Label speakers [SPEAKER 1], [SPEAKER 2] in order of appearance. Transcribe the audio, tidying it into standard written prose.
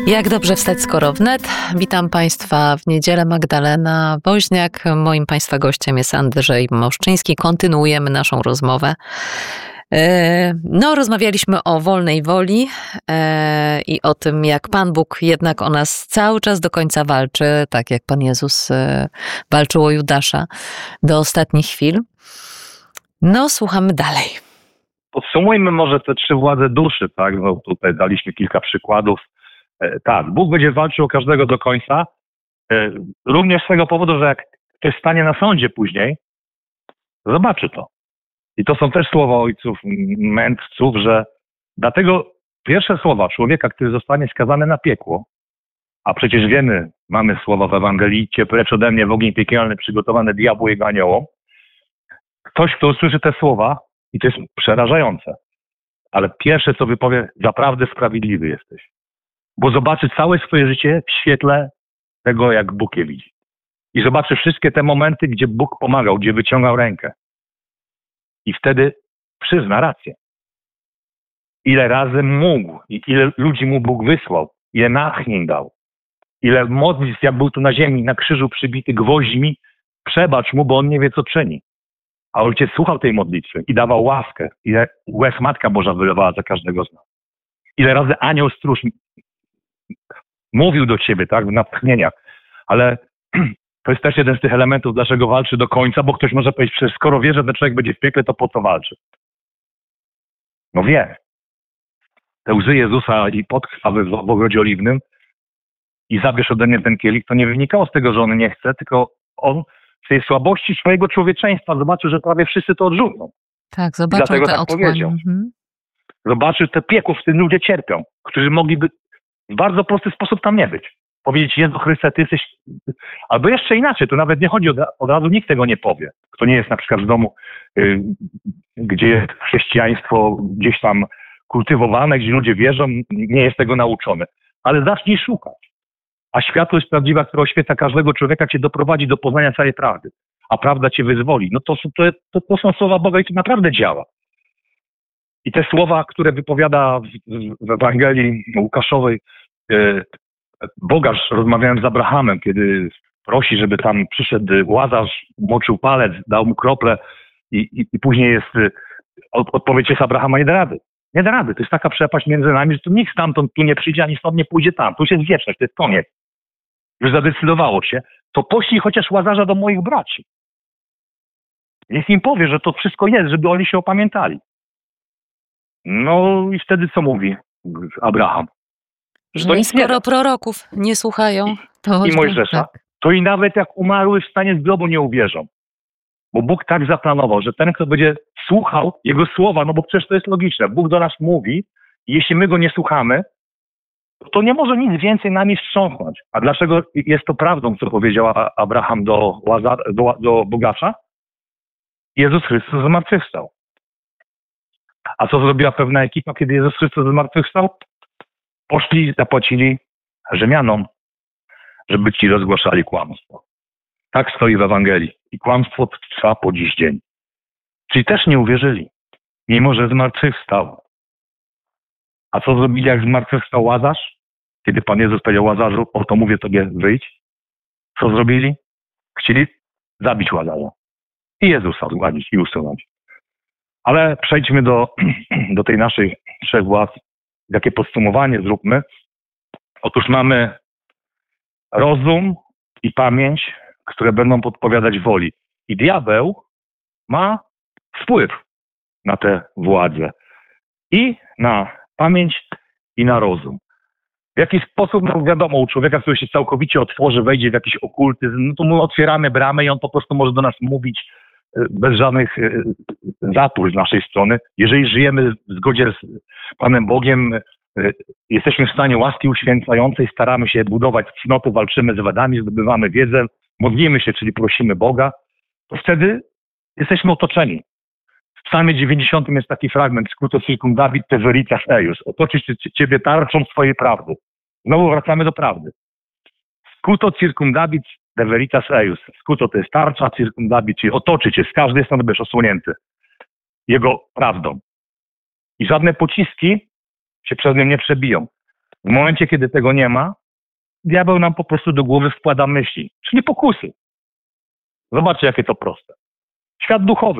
[SPEAKER 1] Jak dobrze wstać, skoro wnet. Witam Państwa w niedzielę. Magdalena Woźniak. Moim Państwa gościem jest Andrzej Moszczyński. Kontynuujemy naszą rozmowę. Rozmawialiśmy o wolnej woli i o tym, jak Pan Bóg jednak o nas cały czas do końca walczy, tak jak Pan Jezus walczył o Judasza do ostatnich chwil. Słuchamy dalej.
[SPEAKER 2] Podsumujmy może te 3 władze duszy, tak? Tutaj daliśmy kilka przykładów. Tak, Bóg będzie walczył o każdego do końca, również z tego powodu, że jak ktoś stanie na sądzie później, zobaczy to. I to są też słowa ojców, mędrców, że dlatego pierwsze słowa człowieka, który zostanie skazany na piekło, a przecież wiemy, mamy słowa w Ewangelii, cię precz ode mnie w ogień piekielny przygotowany diabłu i jego aniołom. Ktoś, kto usłyszy te słowa, i to jest przerażające, ale pierwsze, co wypowie, zaprawdę sprawiedliwy jesteś. Bo zobaczy całe swoje życie w świetle tego, jak Bóg je widzi. I zobaczy wszystkie te momenty, gdzie Bóg pomagał, gdzie wyciągał rękę. I wtedy przyzna rację. Ile razy mógł, i ile ludzi mu Bóg wysłał, ile natchnień dał, ile modlitw, jak był tu na ziemi, na krzyżu przybity gwoźdźmi, przebacz mu, bo on nie wie, co czyni. A ojciec słuchał tej modlitwy i dawał łaskę. Ile łez Matka Boża wylewała za każdego z nas. Ile razy anioł stróż mówił do ciebie, tak, w natchnieniach. Ale to jest też jeden z tych elementów, dlaczego walczy do końca, bo ktoś może powiedzieć, przecież skoro wie, że ten człowiek będzie w piekle, to po co walczy? No wie. Te łzy Jezusa i podkrwawy w ogrodzie oliwnym i zabierz ode mnie ten kielich, to nie wynikało z tego, że on nie chce, tylko on w tej słabości swojego człowieczeństwa zobaczył, że prawie wszyscy to odrzucą.
[SPEAKER 1] Tak, zobaczył te
[SPEAKER 2] otchłanie. Zobaczył te piekło, w którym ludzie cierpią, którzy mogliby w bardzo prosty sposób tam nie być. Powiedzieć, Jezu Chryste, Ty jesteś... Albo jeszcze inaczej, tu nawet nie chodzi, od razu nikt tego nie powie. Kto nie jest na przykład w domu, gdzie jest chrześcijaństwo gdzieś tam kultywowane, gdzie ludzie wierzą, nie jest tego nauczony. Ale zacznij szukać. A światłość prawdziwa, która oświeca każdego człowieka, cię doprowadzi do poznania całej prawdy. A prawda cię wyzwoli. No to są słowa Boga i to naprawdę działa. I te słowa, które wypowiada w Ewangelii Łukaszowej, Bogarz, rozmawiałem z Abrahamem, kiedy prosi, żeby tam przyszedł Łazarz, moczył palec, dał mu kroplę i później jest odpowiedź jest Abrahama, nie da rady. Nie da rady. To jest taka przepaść między nami, że tu nikt stamtąd tu nie przyjdzie, ani stąd nie pójdzie tam. Tu już jest wieczność, to jest koniec. Już zadecydowało się. To poślij chociaż Łazarza do moich braci. Niech im powie, że to wszystko jest, żeby oni się opamiętali. No i wtedy co mówi Abraham?
[SPEAKER 1] Że i skoro proroków nie słuchają, to...
[SPEAKER 2] I Mojżesza, tak. To i nawet jak umarły wstanie z grobu nie uwierzą. Bo Bóg tak zaplanował, że ten, kto będzie słuchał Jego słowa, no bo przecież to jest logiczne. Bóg do nas mówi i jeśli my Go nie słuchamy, to nie może nic więcej nami wstrząsnąć. A dlaczego jest to prawdą, co powiedział Abraham do bogacza? Jezus Chrystus zmartwychwstał. A co zrobiła pewna ekipa, kiedy Jezus Chrystus zmartwychwstał? Poszli i zapłacili Rzymianom, żeby ci rozgłaszali kłamstwo. Tak stoi w Ewangelii. I kłamstwo trwa po dziś dzień. Czyli też nie uwierzyli, mimo że zmartwychwstał. A co zrobili, jak zmartwychwstał Łazarz? Kiedy Pan Jezus powiedział Łazarzu, oto mówię tobie, wyjdź. Co zrobili? Chcieli zabić Łazarza. I Jezusa zgładzić i usunąć. Ale przejdźmy do tej naszej 3 władz. Jakie podsumowanie zróbmy? Otóż mamy rozum i pamięć, które będą podpowiadać woli. I diabeł ma wpływ na te władze. I na pamięć, i na rozum. W jaki sposób, no wiadomo, u człowieka, który się całkowicie otworzy, wejdzie w jakiś okultyzm, no to mu otwieramy bramę i on po prostu może do nas mówić bez żadnych zapór z naszej strony. Jeżeli żyjemy w zgodzie z Panem Bogiem, jesteśmy w stanie łaski uświęcającej, staramy się budować cnoty, walczymy z wadami, zdobywamy wiedzę, modlimy się, czyli prosimy Boga, to wtedy jesteśmy otoczeni. W Psalmie 90 jest taki fragment, skróto circumdavit te veritas eius, otoczyć ciebie tarczą swojej prawdy. Znowu wracamy do prawdy. Skróto circumdavit de veritas eius. Skróto to jest tarcza, circumdavit, czyli otoczyć cię, z każdej strony będziesz osłonięty Jego prawdą. I żadne pociski się przez nią nie przebiją. W momencie, kiedy tego nie ma, diabeł nam po prostu do głowy wkłada myśli, czyli pokusy. Zobaczcie, jakie to proste. Świat duchowy.